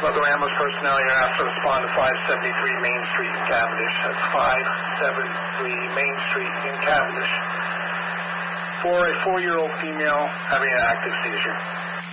Mother Ambulance personnel, you're asked to respond to 573 Main Street in Cavendish. That's 573 Main Street in Cavendish for a 4-year-old female having an active seizure.